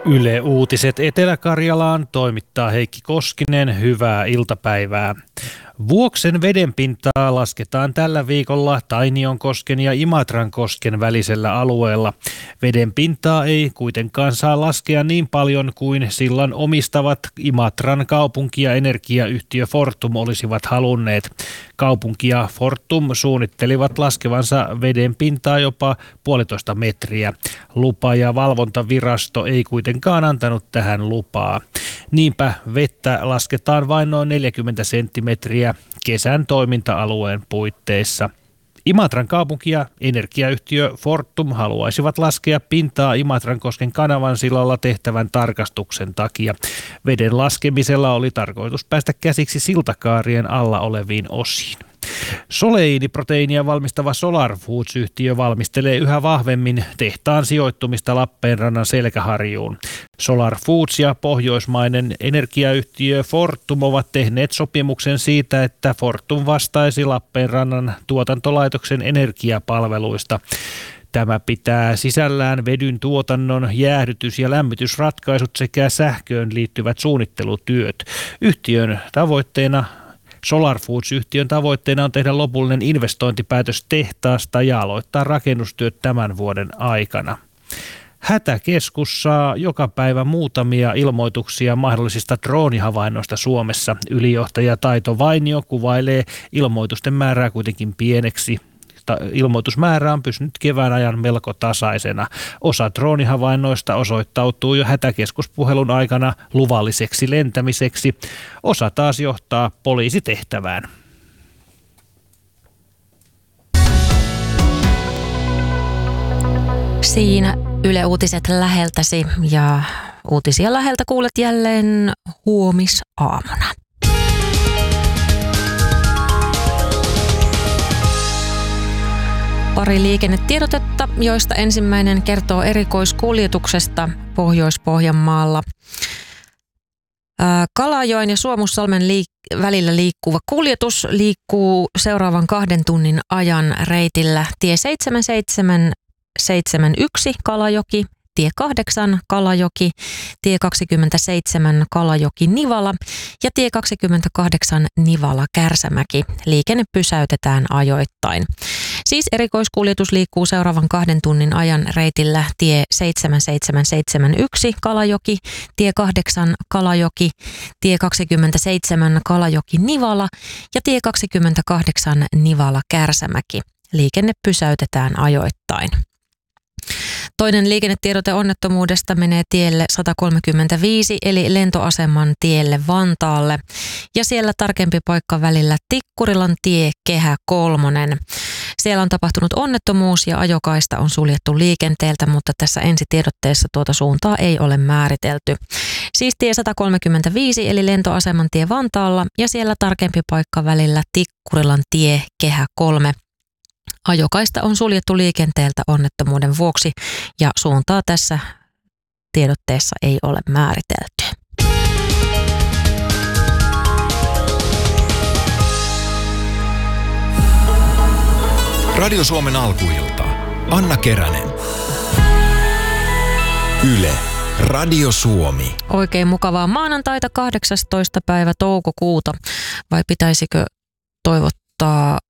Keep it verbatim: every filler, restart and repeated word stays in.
Yle Uutiset Etelä-Karjalaan toimittaa Heikki Koskinen. Hyvää iltapäivää. Vuoksen vedenpintaa lasketaan tällä viikolla Tainionkosken ja Imatrankosken välisellä alueella. Vedenpintaa ei kuitenkaan saa laskea niin paljon kuin sillan omistavat Imatran kaupunki ja energiayhtiö Fortum olisivat halunneet. Kaupunki ja Fortum suunnittelivat laskevansa vedenpintaa jopa puolitoista metriä. Lupa- ja valvontavirasto ei kuitenkaan antanut tähän lupaa. Niinpä vettä lasketaan vain noin neljäkymmentä senttimetriä kesän toiminta-alueen puitteissa. Imatran kaupunki ja energiayhtiö Fortum haluaisivat laskea pintaa Imatrankosken kanavan sillalla tehtävän tarkastuksen takia. Veden laskemisella oli tarkoitus päästä käsiksi siltakaarien alla oleviin osiin. Soleiiniproteiinia valmistava Solar Foods-yhtiö valmistelee yhä vahvemmin tehtaan sijoittumista Lappeenrannan Selkäharjuun. Solar Foods ja pohjoismainen energiayhtiö Fortum ovat tehneet sopimuksen siitä, että Fortum vastaisi Lappeenrannan tuotantolaitoksen energiapalveluista. Tämä pitää sisällään vedyn tuotannon jäähdytys- ja lämmitysratkaisut sekä sähköön liittyvät suunnittelutyöt. Yhtiön tavoitteena Solar Foods-yhtiön tavoitteena on tehdä lopullinen investointipäätös tehtaasta ja aloittaa rakennustyöt tämän vuoden aikana. Hätäkeskus saa joka päivä muutamia ilmoituksia mahdollisista droonihavainnoista Suomessa. Ylijohtaja Taito Vainio kuvailee ilmoitusten määrää kuitenkin pieneksi. Ilmoitusmäärä on pysynyt kevään ajan melko tasaisena. Osa droonihavainnoista osoittautuu jo hätäkeskuspuhelun aikana luvalliseksi lentämiseksi. Osa taas johtaa poliisitehtävään. Siinä Yle Uutiset läheltäsi ja uutisia läheltä kuulet jälleen huomisaamuna. Pari liikennetiedotetta, joista ensimmäinen kertoo erikoiskuljetuksesta Pohjois-Pohjanmaalla. Kalajoen ja Suomussalmen liik- välillä liikkuva kuljetus liikkuu seuraavan kahden tunnin ajan reitillä tie seitsemän seitsemän seitsemän yksi Kalajoki, tie kahdeksan Kalajoki, tie kaksikymmentäseitsemän Kalajoki-Nivala ja tie kaksikymmentäkahdeksan Nivala-Kärsämäki. Liikenne pysäytetään ajoittain. Siis erikoiskuljetus liikkuu seuraavan kahden tunnin ajan reitillä tie seitsemän seitsemän seitsemän yksi Kalajoki, tie kahdeksan Kalajoki, tie kaksikymmentäseitsemän Kalajoki-Nivala ja tie kaksikymmentäkahdeksan Nivala-Kärsämäki. Liikenne pysäytetään ajoittain. Toinen liikennetiedote onnettomuudesta menee tielle sata kolmekymmentäviisi eli lentoaseman tielle Vantaalle ja siellä tarkempi paikka välillä Tikkurilan tie Kehä kolmonen. Siellä on tapahtunut onnettomuus ja ajokaista on suljettu liikenteeltä, mutta tässä ensitiedotteessa tuota suuntaa ei ole määritelty. Siis tie sata kolmekymmentäviisi eli lentoaseman tie Vantaalla ja siellä tarkempi paikka välillä Tikkurilan tie Kehä kolme. Ajokaista on suljettu liikenteeltä onnettomuuden vuoksi ja suuntaa tässä tiedotteessa ei ole määritelty. Radio Suomen alkuilta. Anna Keränen. Yle. Radio Suomi. Oikein mukavaa maanantaita kahdeksastoista päivä toukokuuta. Vai pitäisikö toivottaa